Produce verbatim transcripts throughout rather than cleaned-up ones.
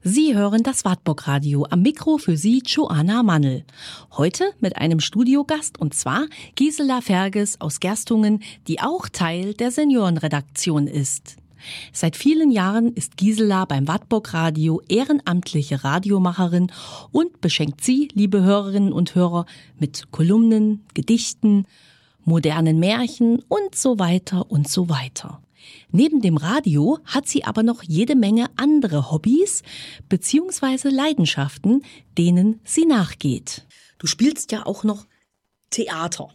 Sie hören das Wartburg-Radio, am Mikro für Sie Joanna Mannl. Heute mit einem Studiogast, und zwar Gisela Ferges aus Gerstungen, die auch Teil der Seniorenredaktion ist. Seit vielen Jahren ist Gisela beim Wartburg-Radio ehrenamtliche Radiomacherin und beschenkt Sie, liebe Hörerinnen und Hörer, mit Kolumnen, Gedichten, modernen Märchen und so weiter und so weiter. Neben dem Radio hat sie aber noch jede Menge andere Hobbys bzw. Leidenschaften, denen sie nachgeht. Du spielst ja auch noch Theater.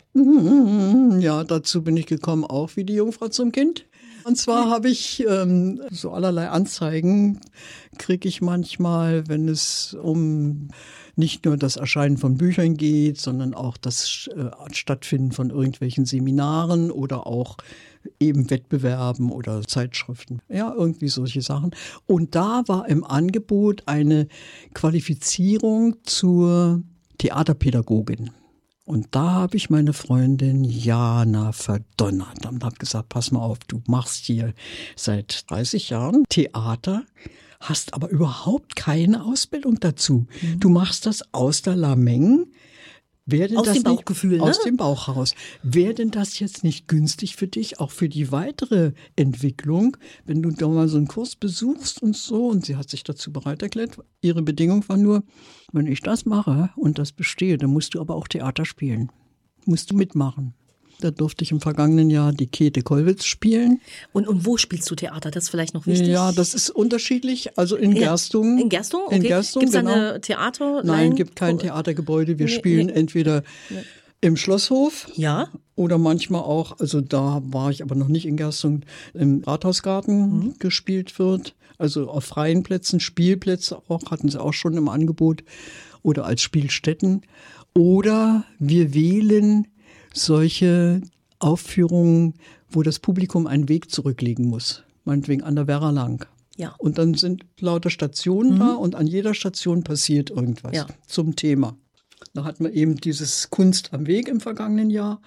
Ja, dazu bin ich gekommen, auch wie die Jungfrau zum Kind. Und zwar habe ich ähm, so allerlei Anzeigen, kriege ich manchmal, wenn es um nicht nur das Erscheinen von Büchern geht, sondern auch das äh, Stattfinden von irgendwelchen Seminaren oder auch eben Wettbewerben oder Zeitschriften. Ja, irgendwie solche Sachen. Und da war im Angebot eine Qualifizierung zur Theaterpädagogin. Und da habe ich meine Freundin Jana verdonnert und habe gesagt, pass mal auf, du machst hier seit dreißig Jahren Theater, hast aber überhaupt keine Ausbildung dazu. Mhm. Du machst das aus der Lameng. Wäre aus das dem nicht, Bauchgefühl, ne? Aus dem Bauch raus. Wäre denn das jetzt nicht günstig für dich, auch für die weitere Entwicklung, wenn du da mal so einen Kurs besuchst und so? Und sie hat sich dazu bereit erklärt. Ihre Bedingung war nur, wenn ich das mache und das bestehe, dann musst du aber auch Theater spielen. Musst du mitmachen. Da durfte ich im vergangenen Jahr die Käthe Kollwitz spielen. Und, und wo spielst du Theater? Das ist vielleicht noch wichtig. Ja, das ist unterschiedlich. Also in ja, Gerstungen. In Gerstungen? Okay. In Gerstungen, Gibt es genau. eine Theater? Nein, gibt kein Theatergebäude. Wir nee, spielen nee. entweder nee. im Schlosshof. Ja. Oder manchmal auch, also da war ich aber noch nicht in Gerstungen, im Rathausgarten mhm. gespielt wird. Also auf freien Plätzen, Spielplätze auch, hatten sie auch schon im Angebot. Oder als Spielstätten. Oder wir wählen solche Aufführungen, wo das Publikum einen Weg zurücklegen muss. Meinetwegen an der Werra lang. Ja. Und dann sind lauter Stationen mhm. da und an jeder Station passiert irgendwas ja. zum Thema. Da hatten wir eben dieses Kunst am Weg im vergangenen Jahr.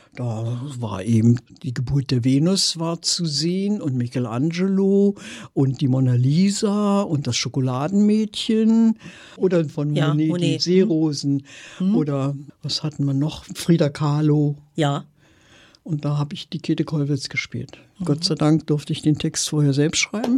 Da war eben die Geburt der Venus war zu sehen und Michelangelo und die Mona Lisa und das Schokoladenmädchen oder von ja, Monet, Monet die Seerosen mhm. oder was hatten wir noch? Frida Kahlo. Ja. Und da habe ich die Käthe Kollwitz gespielt. Mhm. Gott sei Dank durfte ich den Text vorher selbst schreiben,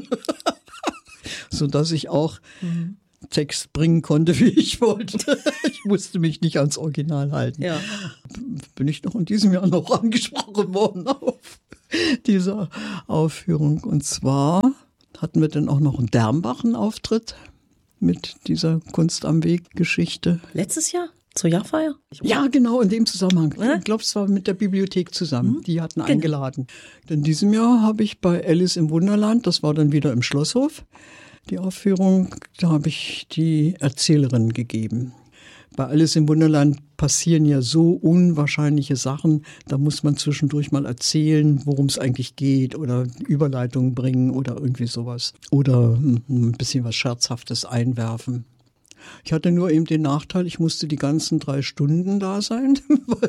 sodass ich auch mhm. Text bringen konnte, wie ich wollte. Ich musste mich nicht ans Original halten. Ja. Bin ich noch in diesem Jahr noch angesprochen worden auf dieser Aufführung. Und zwar hatten wir dann auch noch in Dermbach einen Auftritt mit dieser Kunst am Weg-Geschichte. Letztes Jahr? Zur Jahrfeier? Ja, genau, in dem Zusammenhang. Ja? Ich glaube, es war mit der Bibliothek zusammen. Mhm. Die hatten genau. eingeladen. In diesem Jahr habe ich bei Alice im Wunderland, das war dann wieder im Schlosshof, die Aufführung, da habe ich die Erzählerin gegeben. Bei Alice im Wunderland passieren ja so unwahrscheinliche Sachen, da muss man zwischendurch mal erzählen, worum es eigentlich geht oder Überleitungen bringen oder irgendwie sowas. Oder ein bisschen was Scherzhaftes einwerfen. Ich hatte nur eben den Nachteil, ich musste die ganzen drei Stunden da sein, weil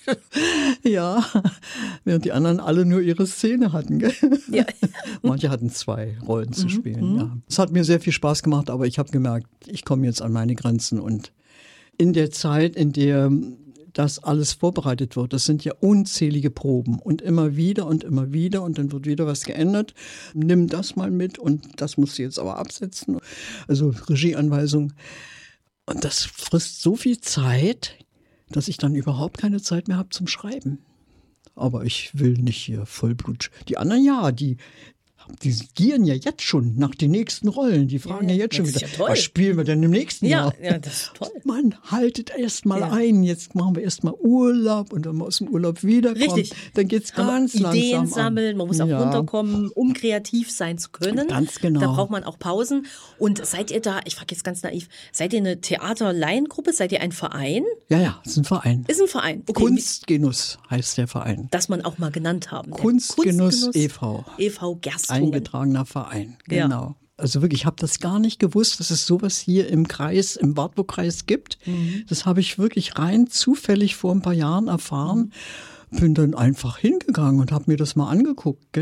ich, ja, während die anderen alle nur ihre Szene hatten. Gell? Ja. Manche hatten zwei Rollen zu spielen. Mhm. Ja. Es hat mir sehr viel Spaß gemacht, aber ich habe gemerkt, ich komme jetzt an meine Grenzen. Und in der Zeit, in der das alles vorbereitet wird, das sind ja unzählige Proben und immer wieder und immer wieder und dann wird wieder was geändert. Nimm das mal mit und das musst du jetzt aber absetzen. Also Regieanweisung. Und das frisst so viel Zeit, dass ich dann überhaupt keine Zeit mehr habe zum Schreiben. Aber ich will nicht hier Vollblut. Die anderen ja, die Die gieren ja jetzt schon nach den nächsten Rollen. Die fragen ja, ja jetzt schon wieder, ja was spielen wir denn im nächsten ja, Jahr? Ja, das ist toll. Mann, haltet erst mal ja. ein. Jetzt machen wir erst mal Urlaub und wenn wir aus dem Urlaub wiederkommen, Richtig. Dann geht's ganz Ideen langsam Ideen sammeln, an. man muss auch ja. runterkommen, um kreativ sein zu können. Ganz genau. Da braucht man auch Pausen. Und seid ihr da, ich frage jetzt ganz naiv, seid ihr eine Theaterlaiengruppe? Seid ihr ein Verein? Ja, ja, ist ein Verein. Ist ein Verein. Okay. Kunstgenuss heißt der Verein. Dass man auch mal genannt haben. Kunstgenuss, Kunstgenuss e V e V Gerstungen. Eingetragener Verein, genau. Ja. Also wirklich, ich habe das gar nicht gewusst, dass es sowas hier im Kreis, im Wartburg-Kreis gibt. Mhm. Das habe ich wirklich rein zufällig vor ein paar Jahren erfahren. Mhm. Bin dann einfach hingegangen und habe mir das mal angeguckt, gell?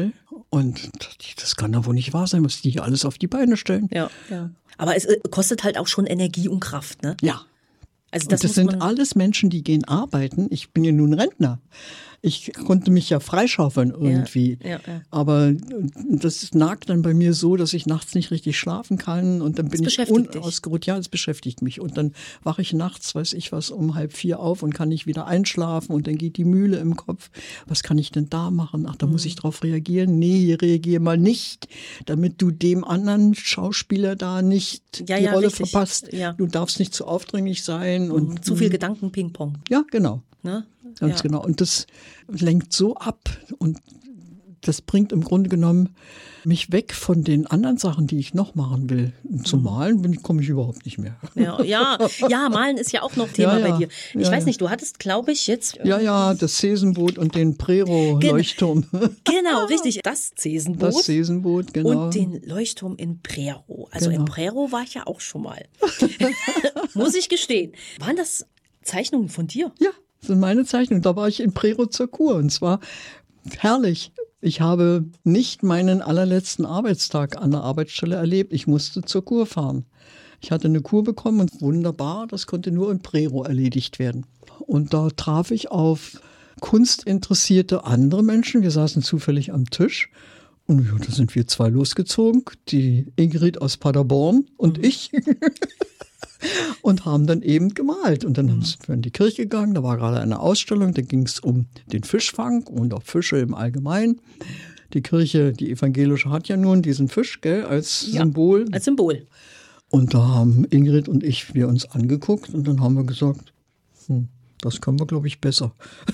Und das kann doch wohl nicht wahr sein, was die hier alles auf die Beine stellen. Ja, ja. Aber es kostet halt auch schon Energie und Kraft, ne? Ja. Also das, und das sind alles Menschen, die gehen arbeiten. Ich bin ja nun Rentner. Ich konnte mich ja freischaufeln irgendwie. Ja, ja, ja. Aber das nagt dann bei mir so, dass ich nachts nicht richtig schlafen kann. Und dann bin ich unausgeruht. Ja, das beschäftigt mich. Und dann wache ich nachts, weiß ich was, um halb vier auf und kann nicht wieder einschlafen. Und dann geht die Mühle im Kopf. Was kann ich denn da machen? Ach, da mhm. muss ich drauf reagieren. Nee, reagiere mal nicht, damit du dem anderen Schauspieler da nicht ja, die ja, Rolle richtig. verpasst. Ja. Du darfst nicht zu aufdringlich sein. Und, und zu viel Gedanken-Ping-Pong. Ja, genau. Ne? Ganz ja. genau. Und das lenkt so ab und das bringt im Grunde genommen mich weg von den anderen Sachen, die ich noch machen will. Zum Malen komme ich überhaupt nicht mehr. Ja, ja, ja, Malen ist ja auch noch Thema ja, ja. bei dir. Ich ja, weiß ja. nicht, du hattest, glaube ich, jetzt... Ja, ja, das Zesenboot und den Prero-Leuchtturm. Genau, genau, richtig. Das Zesenboot. Das Zesenboot, genau. Und den Leuchtturm in Prero. Also genau. in Prero war ich ja auch schon mal. Muss ich gestehen. Waren das Zeichnungen von dir? Ja. Das sind meine Zeichnungen. Da war ich in Prero zur Kur und zwar herrlich. Ich habe nicht meinen allerletzten Arbeitstag an der Arbeitsstelle erlebt. Ich musste zur Kur fahren. Ich hatte eine Kur bekommen und wunderbar, das konnte nur in Prero erledigt werden. Und da traf ich auf kunstinteressierte andere Menschen. Wir saßen zufällig am Tisch. Und ja, da sind wir zwei losgezogen. Die Ingrid aus Paderborn und mhm. ich. Und haben dann eben gemalt. Und dann sind wir in die Kirche gegangen, da war gerade eine Ausstellung, da ging es um den Fischfang und auch Fische im Allgemeinen. Die Kirche, die evangelische, hat ja nun diesen Fisch, gell, als ja, Symbol. Als Symbol. Und da haben Ingrid und ich wir uns angeguckt und dann haben wir gesagt, hm, das können wir, glaube ich, besser.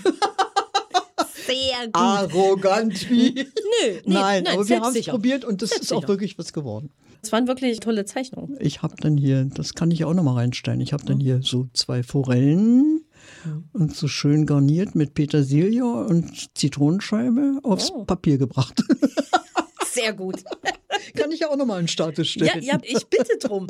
Sehr gut. Arrogant wie. Nö, nee, nein, nein, aber wir haben es probiert und das selbstsicher. ist auch wirklich was geworden. Es waren wirklich tolle Zeichnungen. Ich habe dann hier, das kann ich auch noch mal reinstellen, ich habe dann hier so zwei Forellen mhm. und so schön garniert mit Petersilie und Zitronenscheibe aufs oh. Papier gebracht. Sehr gut. Kann ich ja auch noch mal einen Status stellen. Ja, ja, ich bitte drum.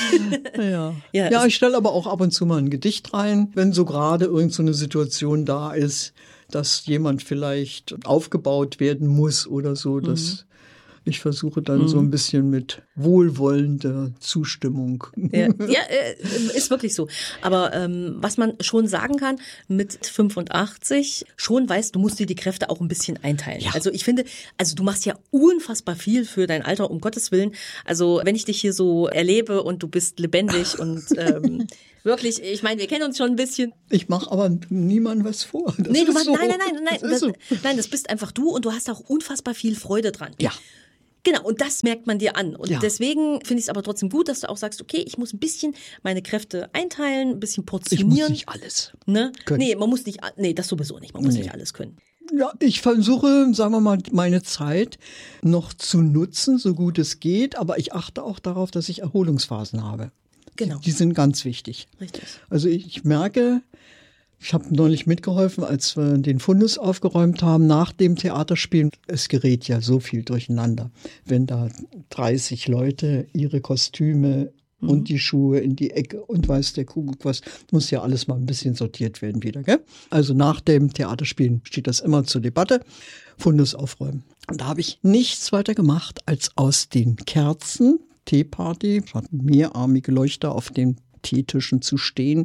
ja, ja, ja ich stelle aber auch ab und zu mal ein Gedicht rein, wenn so gerade irgend so eine Situation da ist, dass jemand vielleicht aufgebaut werden muss oder so, dass mhm. ich versuche dann mhm. so ein bisschen mit wohlwollender Zustimmung. Ja, ja äh, ist wirklich so. Aber ähm, was man schon sagen kann, mit fünfundachtzig schon weißt, du musst dir die Kräfte auch ein bisschen einteilen. Ja. Also ich finde, also du machst ja unfassbar viel für dein Alter, um Gottes Willen. Also wenn ich dich hier so erlebe und du bist lebendig und ähm, wirklich, ich meine, wir kennen uns schon ein bisschen. Ich mache aber niemandem was vor. Das nee, du machst, so. nein, nein, nein, nein, das, das so. nein, das bist einfach du und du hast auch unfassbar viel Freude dran. Ja. Genau, und das merkt man dir an. Und ja. deswegen finde ich es aber trotzdem gut, dass du auch sagst, okay, ich muss ein bisschen meine Kräfte einteilen, ein bisschen portionieren. Ich muss nicht alles ne? können. Nee, man muss nicht, nee, das sowieso nicht. Man muss nee. nicht alles können. Ja, ich versuche, sagen wir mal, meine Zeit noch zu nutzen, so gut es geht. Aber ich achte auch darauf, dass ich Erholungsphasen habe. Genau. Die, die sind ganz wichtig. Richtig. Also ich merke, ich habe neulich mitgeholfen, als wir den Fundus aufgeräumt haben nach dem Theaterspielen. Es gerät ja so viel durcheinander, wenn da dreißig Leute ihre Kostüme mhm. und die Schuhe in die Ecke und weiß der Kuckuck was, muss ja alles mal ein bisschen sortiert werden wieder. Gell? Also nach dem Theaterspielen steht das immer zur Debatte, Fundus aufräumen. Und da habe ich nichts weiter gemacht, als aus den Kerzen, Teeparty, hatten mehrarmige Leuchter auf den Teetischen zu stehen.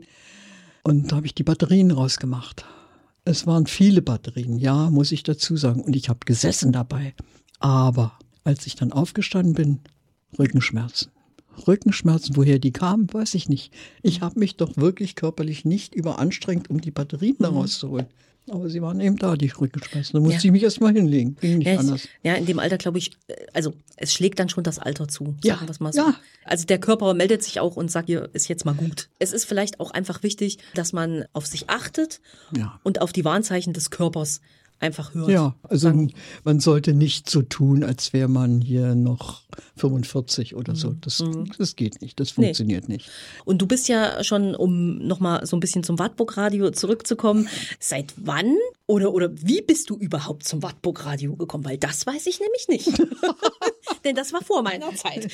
Und da habe ich die Batterien rausgemacht. Es waren viele Batterien, ja, muss ich dazu sagen. Und ich habe gesessen dabei. Aber als ich dann aufgestanden bin, Rückenschmerzen. Rückenschmerzen, woher die kamen, weiß ich nicht. Ich habe mich doch wirklich körperlich nicht überanstrengt, um die Batterien da rauszuholen. Aber sie waren eben da, die Rückenschmerzen. Da musste ja. ich mich erst mal hinlegen. Ging nicht ja, anders. Ich, ja, in dem Alter, glaube ich, also es schlägt dann schon das Alter zu. Ja. Sagen wir's mal so. Ja. Also der Körper meldet sich auch und sagt, hier ist jetzt mal gut. Es ist vielleicht auch einfach wichtig, dass man auf sich achtet ja. und auf die Warnzeichen des Körpers einfach hört. Ja, also man sollte nicht so tun, als wäre man hier noch fünfundvierzig oder so. Das, mhm. das geht nicht, das funktioniert nee. nicht. Und du bist ja schon, um nochmal so ein bisschen zum Wartburg-Radio zurückzukommen, seit wann oder, oder wie bist du überhaupt zum Wartburg-Radio gekommen? Weil das weiß ich nämlich nicht. Denn das war vor meiner Zeit.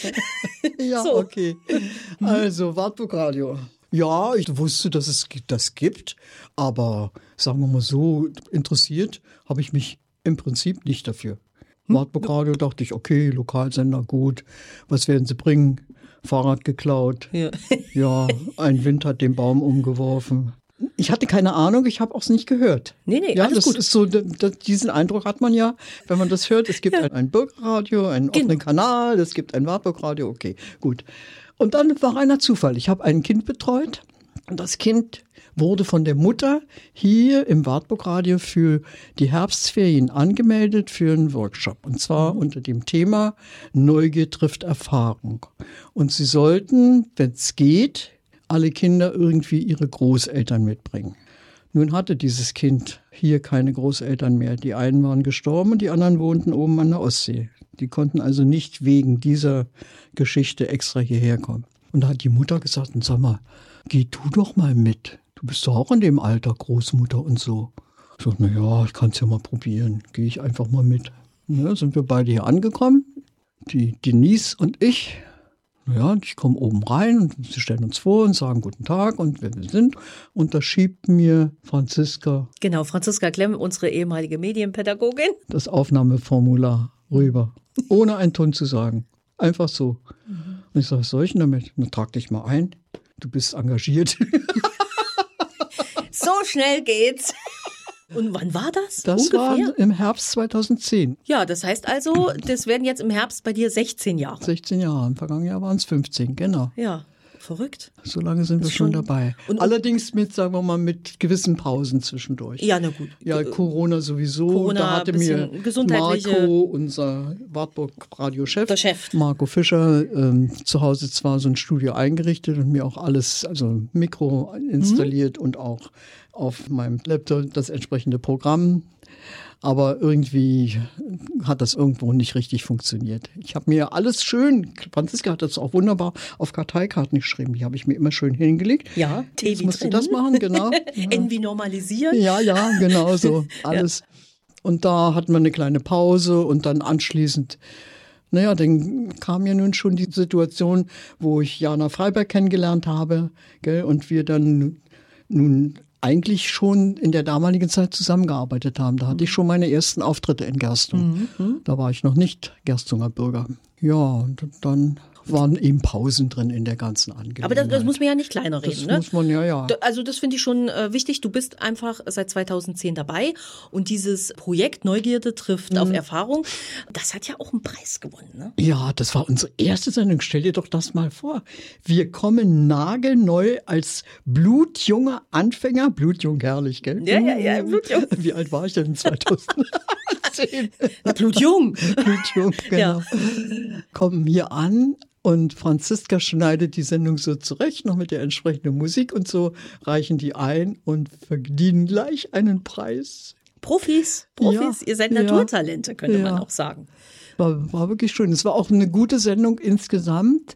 Ja, so. Okay. Also Wartburg-Radio. Ja, ich wusste, dass es das gibt, aber sagen wir mal so, interessiert habe ich mich im Prinzip nicht dafür. Wartburgradio dachte ich, okay, Lokalsender, gut. Was werden sie bringen? Fahrrad geklaut. Ja. Ja, ein Wind hat den Baum umgeworfen. Ich hatte keine Ahnung, ich habe auch nicht gehört. Nee, nee, ja, alles das gut. Ist so, das, diesen Eindruck hat man ja, wenn man das hört. Es gibt ja. ein, ein Bürgerradio, einen genau. offenen Kanal, es gibt ein Wartburgradio, okay, gut. Und dann war reiner Zufall. Ich habe ein Kind betreut und das Kind wurde von der Mutter hier im Wartburgradio für die Herbstferien angemeldet für einen Workshop. Und zwar unter dem Thema Neugier trifft Erfahrung. Und sie sollten, wenn es geht, alle Kinder irgendwie ihre Großeltern mitbringen. Nun hatte dieses Kind hier keine Großeltern mehr. Die einen waren gestorben und die anderen wohnten oben an der Ostsee. Die konnten also nicht wegen dieser Geschichte extra hierher kommen. Und da hat die Mutter gesagt, sag mal, geh du doch mal mit. Du bist doch auch in dem Alter, Großmutter und so. Ich sag, na ja, ich kann es ja mal probieren. Gehe ich einfach mal mit. Ja, sind wir beide hier angekommen, die Denise und ich. Ja, ich komme oben rein und sie stellen uns vor und sagen guten Tag und wer wir sind. Und da schiebt mir Franziska. Genau, Franziska Klemm, unsere ehemalige Medienpädagogin. Das Aufnahmeformular rüber, ohne einen Ton zu sagen. Einfach so. Mhm. Und ich sage, was soll ich denn damit? Na, trag dich mal ein. Du bist engagiert. So schnell geht's. Und wann war das? Das ungefähr? War im Herbst zweitausendzehn. Ja, das heißt also, das werden jetzt im Herbst bei dir sechzehn Jahre. sechzehn Jahre, im vergangenen Jahr waren es fünfzehn, genau. Ja, verrückt. So lange sind wir schon, schon dabei. Und allerdings mit, sagen wir mal, mit gewissen Pausen zwischendurch. Ja, na gut. Ja, Corona sowieso. Corona, da hatte mir Marco, unser Wartburg-Radio-Chef, der Chef. Marco Fischer, ähm, zu Hause zwar so ein Studio eingerichtet und mir auch alles, also Mikro installiert mhm. und auch auf meinem Laptop das entsprechende Programm. Aber irgendwie hat das irgendwo nicht richtig funktioniert. Ich habe mir alles schön, Franziska hat das auch wunderbar auf Karteikarten geschrieben. Die habe ich mir immer schön hingelegt. Ja, T Jetzt musst du das machen, genau. Ja. N wie normalisieren. Ja, ja, genau so. Alles. Ja. Und da hatten wir eine kleine Pause und dann anschließend, naja, dann kam ja nun schon die Situation, wo ich Jana Freiberg kennengelernt habe, gell, und wir dann nun eigentlich schon in der damaligen Zeit zusammengearbeitet haben. Da hatte ich schon meine ersten Auftritte in Gerstung. Mhm. Da war ich noch nicht Gerstunger Bürger. Ja, und dann waren eben Pausen drin in der ganzen Angelegenheit. Aber das, das muss man ja nicht kleiner reden. Das ne? muss man, ja, ja. Also das finde ich schon äh, wichtig. Du bist einfach seit zweitausendzehn dabei und dieses Projekt Neugierde trifft mhm. auf Erfahrung, das hat ja auch einen Preis gewonnen. Ne? Ja, das war unsere erste Sendung. Stell dir doch das mal vor. Wir kommen nagelneu als blutjunger Anfänger, blutjung, herrlich, gell? Ja, ja, ja, blutjung. Wie alt war ich denn in zweitausendzehn? Blutjung. Blutjung, genau. Ja. Kommen hier an. Und Franziska schneidet die Sendung so zurecht, noch mit der entsprechenden Musik und so, reichen die ein und verdienen gleich einen Preis. Profis, Profis, ja, ihr seid Naturtalente, könnte ja. man auch sagen. War, war wirklich schön. Es war auch eine gute Sendung insgesamt.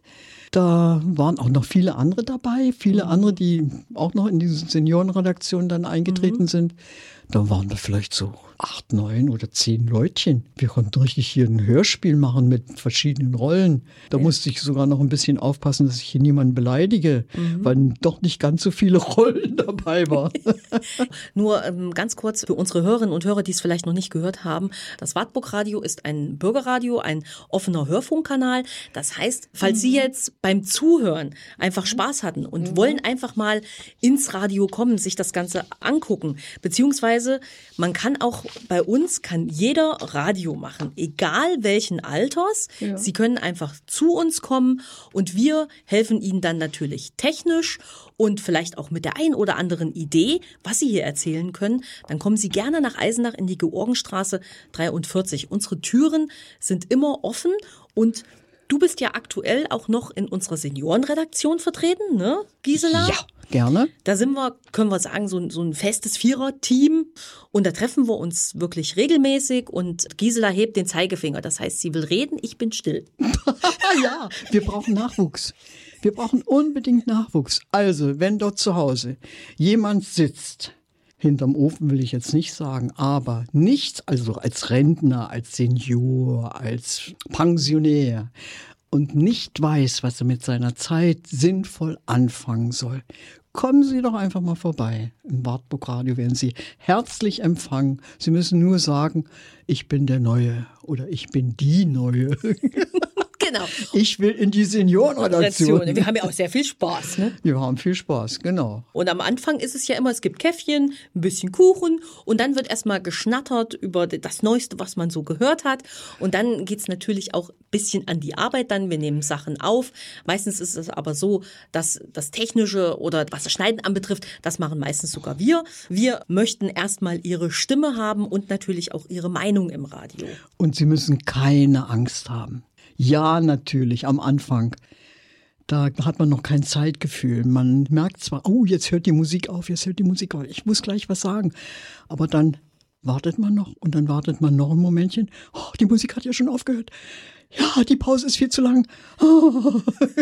Da waren auch noch viele andere dabei, viele mhm. andere, die auch noch in diese Seniorenredaktion dann eingetreten mhm. sind. Da waren wir vielleicht so acht, neun oder zehn Leutchen. Wir konnten richtig hier ein Hörspiel machen mit verschiedenen Rollen. Da ja. musste ich sogar noch ein bisschen aufpassen, dass ich hier niemanden beleidige, mhm. weil doch nicht ganz so viele Rollen dabei waren. Nur ähm, ganz kurz für unsere Hörerinnen und Hörer, die es vielleicht noch nicht gehört haben. Das Wartburgradio ist ein Bürgerradio, ein offener Hörfunkkanal. Das heißt, falls mhm. Sie jetzt beim Zuhören einfach Spaß hatten und mhm. wollen einfach mal ins Radio kommen, sich das Ganze angucken, beziehungsweise man kann auch bei uns kann jeder Radio machen, egal welchen Alters. Ja. Sie können einfach zu uns kommen und wir helfen Ihnen dann natürlich technisch und vielleicht auch mit der ein oder anderen Idee, was Sie hier erzählen können. Dann kommen Sie gerne nach Eisenach in die Georgenstraße dreiundvierzig. Unsere Türen sind immer offen und du bist ja aktuell auch noch in unserer Seniorenredaktion vertreten, ne, Gisela? Ja. Gerne. Da sind wir, können wir sagen, so ein, so ein festes Vierer-Team und da treffen wir uns wirklich regelmäßig und Gisela hebt den Zeigefinger. Das heißt, sie will reden, ich bin still. Ja, wir brauchen Nachwuchs. Wir brauchen unbedingt Nachwuchs. Also, wenn dort zu Hause jemand sitzt, hinterm Ofen will ich jetzt nicht sagen, aber nicht, also als Rentner, als Senior, als Pensionär, und nicht weiß, was er mit seiner Zeit sinnvoll anfangen soll, kommen Sie doch einfach mal vorbei. Im Wartburg Radio werden Sie herzlich empfangen. Sie müssen nur sagen, ich bin der Neue oder ich bin die Neue. Genau. Ich will in die Seniorenredaktion. Wir haben ja auch sehr viel Spaß, ne? Wir haben viel Spaß, genau. Und am Anfang ist es ja immer, es gibt Käffchen, ein bisschen Kuchen und dann wird erstmal geschnattert über das Neueste, was man so gehört hat. Und dann geht's natürlich auch ein bisschen an die Arbeit dann. Wir nehmen Sachen auf. Meistens ist es aber so, dass das Technische oder was das Schneiden anbetrifft, das machen meistens sogar wir. Wir möchten erstmal Ihre Stimme haben und natürlich auch Ihre Meinung im Radio. Und Sie müssen keine Angst haben. Ja, natürlich, am Anfang. Da hat man noch kein Zeitgefühl. Man merkt zwar, oh, jetzt hört die Musik auf, jetzt hört die Musik auf. Ich muss gleich was sagen. Aber dann wartet man noch und dann wartet man noch ein Momentchen. Oh, die Musik hat ja schon aufgehört. Ja, die Pause ist viel zu lang. Oh.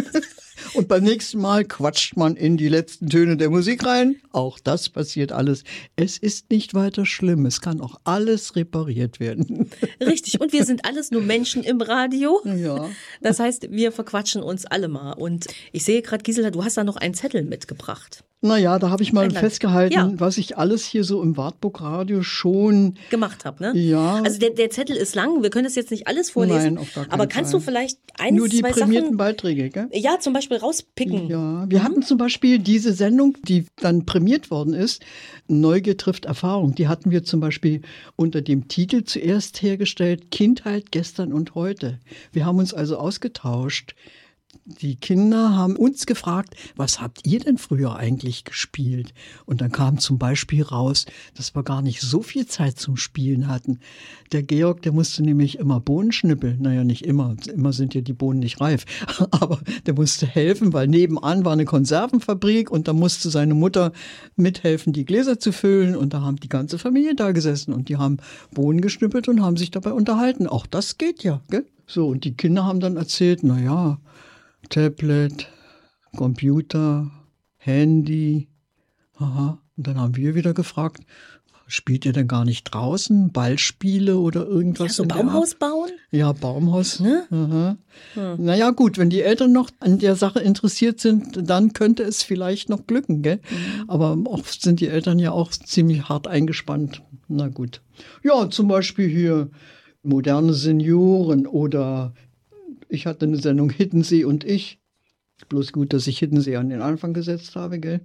Und beim nächsten Mal quatscht man in die letzten Töne der Musik rein. Auch das passiert alles. Es ist nicht weiter schlimm. Es kann auch alles repariert werden. Richtig. Und wir sind alles nur Menschen im Radio. Ja. Das heißt, wir verquatschen uns alle mal. Und ich sehe gerade, Gisela, du hast da noch einen Zettel mitgebracht. Naja, da habe ich mal festgehalten, ja. was ich alles hier so im Wartburg Radio schon gemacht habe, ne? Ja. Also der, der Zettel ist lang, wir können das jetzt nicht alles vorlesen. Nein, auf gar keinen aber kannst Fall. du vielleicht eins, Nur die zwei prämierten Sachen, Beiträge, gell? Ja, zum Beispiel rauspicken. Ja, wir mhm. hatten zum Beispiel diese Sendung, die dann prämiert worden ist, Neugier trifft Erfahrung. Die hatten wir zum Beispiel unter dem Titel zuerst hergestellt, Kindheit, gestern und heute. Wir haben uns also ausgetauscht. Die Kinder haben uns gefragt, was habt ihr denn früher eigentlich gespielt? Und dann kam zum Beispiel raus, dass wir gar nicht so viel Zeit zum Spielen hatten. Der Georg, der musste nämlich immer Bohnen schnippeln. Naja, nicht immer. Immer sind ja die Bohnen nicht reif. Aber der musste helfen, weil nebenan war eine Konservenfabrik und da musste seine Mutter mithelfen, die Gläser zu füllen. Und da haben die ganze Familie da gesessen und die haben Bohnen geschnippelt und haben sich dabei unterhalten. Auch das geht ja, gell? So, und die Kinder haben dann erzählt, na ja, Tablet, Computer, Handy. Aha. Und dann haben wir wieder gefragt, spielt ihr denn gar nicht draußen Ballspiele oder irgendwas? Ja, so Baumhaus bauen? Ja, Baumhaus. Ne? Aha. Hm. Naja gut, wenn die Eltern noch an der Sache interessiert sind, dann könnte es vielleicht noch glücken, gell? Mhm. Aber oft sind die Eltern ja auch ziemlich hart eingespannt. Na gut. Ja, zum Beispiel hier moderne Senioren oder ich hatte eine Sendung Hiddensee und ich. Bloß gut, dass ich Hiddensee an den Anfang gesetzt habe, gell?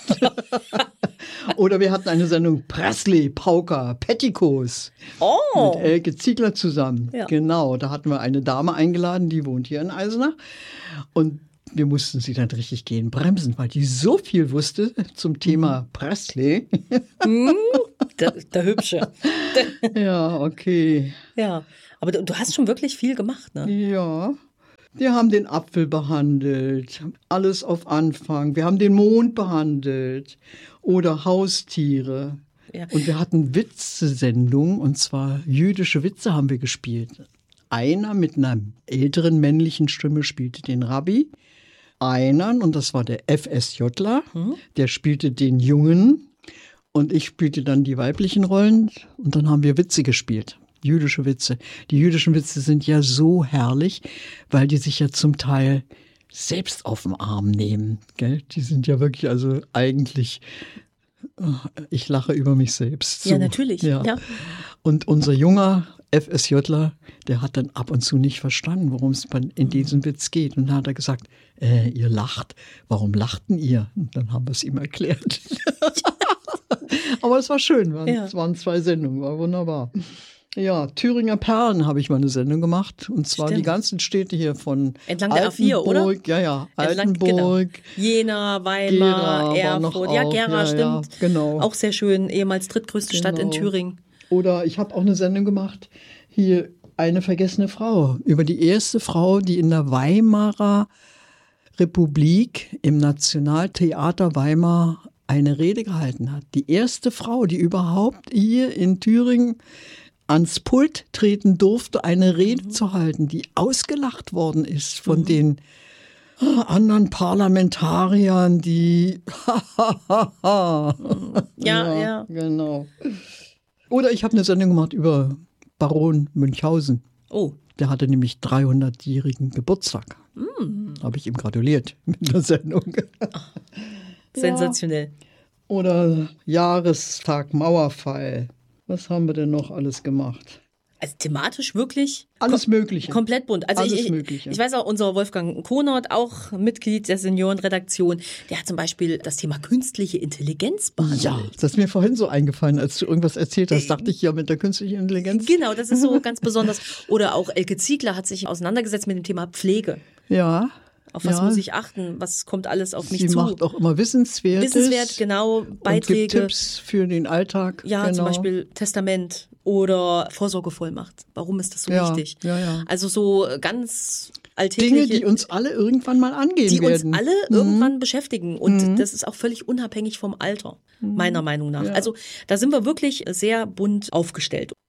Oder wir hatten eine Sendung Presley, Pauker, Petticoats. Oh. Mit Elke Ziegler zusammen. Ja. Genau, da hatten wir eine Dame eingeladen, die wohnt hier in Eisenach. Und wir mussten sie dann richtig gehen bremsen, weil die so viel wusste zum Thema Presley. Mm, der, der Hübsche. Ja, okay. Ja, aber du, du hast schon wirklich viel gemacht, ne? Ja. Wir haben den Apfel behandelt, alles auf Anfang. Wir haben den Mond behandelt oder Haustiere. Ja. Und wir hatten Witzesendungen, und zwar jüdische Witze haben wir gespielt. Einer mit einer älteren männlichen Stimme spielte den Rabbi. Einer, und das war der FSJler, hm. der spielte den Jungen. Und ich spielte dann die weiblichen Rollen. Und dann haben wir Witze gespielt. Jüdische Witze. Die jüdischen Witze sind ja so herrlich, weil die sich ja zum Teil selbst auf den Arm nehmen. Gell? Die sind ja wirklich, also eigentlich, ich lache über mich selbst. So. Ja, natürlich. Ja. Ja. Und unser junger FSJler, der hat dann ab und zu nicht verstanden, worum es in diesem Witz geht. Und dann hat er gesagt, äh, ihr lacht. Warum lachten ihr? Und dann haben wir es ihm erklärt. Aber es war schön. Es ja. waren zwei Sendungen, war wunderbar. Ja, Thüringer Perlen habe ich mal eine Sendung gemacht. Und zwar Stimmt. die ganzen Städte hier von entlang der A vier, oder? Ja, ja, Altenburg. Genau. Jena, Weimar, Gera Erfurt. Ja, Gera, ja, stimmt. Ja, genau. Auch sehr schön, ehemals drittgrößte genau. Stadt in Thüringen. Oder ich habe auch eine Sendung gemacht, hier eine vergessene Frau, über die erste Frau, die in der Weimarer Republik im Nationaltheater Weimar eine Rede gehalten hat. Die erste Frau, die überhaupt hier in Thüringen ans Pult treten durfte, eine Rede mhm. zu halten, die ausgelacht worden ist von mhm. den anderen Parlamentariern, die ja, ja, ja, genau. Oder ich habe eine Sendung gemacht über Baron Münchhausen. Oh. Der hatte nämlich dreihundertjährigen Geburtstag. Mm. Habe ich ihm gratuliert mit der Sendung. sensationell. Oder Jahrestag Mauerfall. Was haben wir denn noch alles gemacht? Also thematisch wirklich alles Mögliche. Komplett bunt. Also alles ich, Mögliche. Ich weiß auch, unser Wolfgang Kohnert, auch Mitglied der Seniorenredaktion, der hat zum Beispiel das Thema künstliche Intelligenz behandelt. Ja, das ist mir vorhin so eingefallen, als du irgendwas erzählt hast, dachte ich ja mit der künstlichen Intelligenz. Genau, das ist so ganz besonders. Oder auch Elke Ziegler hat sich auseinandergesetzt mit dem Thema Pflege. Ja. Auf was ja. muss ich achten? Was kommt alles auf mich Sie zu? Sie macht auch immer Wissenswertes. Wissenswert, genau, Beiträge. Und gibt Tipps für den Alltag. Ja, genau. Zum Beispiel Testament oder Vorsorgevollmacht. Warum ist das so ja, wichtig? Ja, ja. Also so ganz alltägliche Dinge, die uns alle irgendwann mal angehen die werden. Die uns alle mhm. irgendwann beschäftigen. Und mhm. das ist auch völlig unabhängig vom Alter, meiner Meinung nach. Ja. Also da sind wir wirklich sehr bunt aufgestellt.